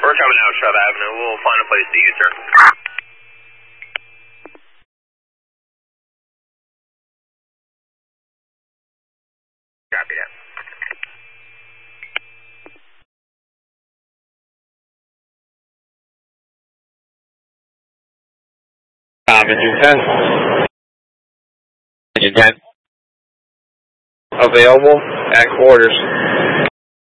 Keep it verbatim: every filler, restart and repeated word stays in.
We're coming out Shove Avenue. We'll find a place to U-turn. Copy that. Engine ten. Engine ten. Available at quarters.